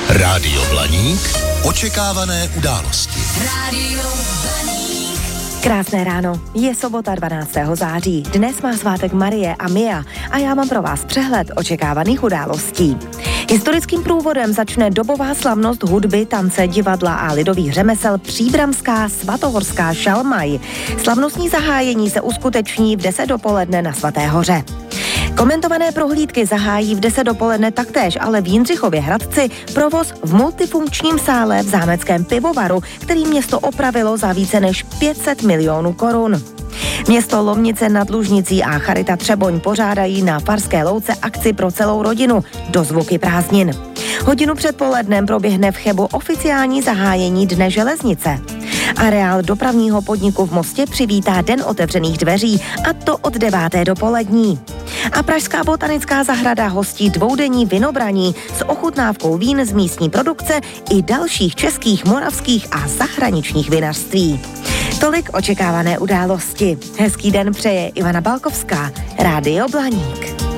Rádio Blaník. Očekávané události. Rádio Blaník. Krásné ráno, je sobota 12. září. Dnes má svátek Marie a Mia a já mám pro vás přehled očekávaných událostí. Historickým průvodem začne dobová slavnost hudby, tance, divadla a lidových řemesel Příbramská svatohorská šalmaj. Slavnostní zahájení se uskuteční v 10 dopoledne na Svaté hoře. Komentované prohlídky zahájí v 10 dopoledne taktéž, ale v Jindřichově Hradci provoz v multifunkčním sále v zámeckém pivovaru, který město opravilo za více než 500 milionů korun. Město Lomnice nad Lužnicí a Charita Třeboň pořádají na Farské louce akci pro celou rodinu Dozvuky prázdnin. Hodinu před polednem proběhne v Chebu oficiální zahájení Dne železnice. Areál dopravního podniku v Mostě přivítá Den otevřených dveří, a to od 9. dopolední. A Pražská botanická zahrada hostí dvoudenní vinobraní s ochutnávkou vín z místní produkce i dalších českých, moravských a zahraničních vinařství. Tolik očekávané události. Hezký den přeje Ivana Balkovská, Rádio Blaník.